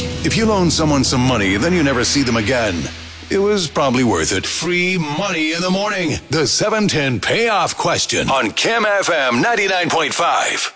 If you loan someone some money, then you never see them again, it was probably worth it. Free money in the morning. The 710 payoff question on Kim FM 99.5.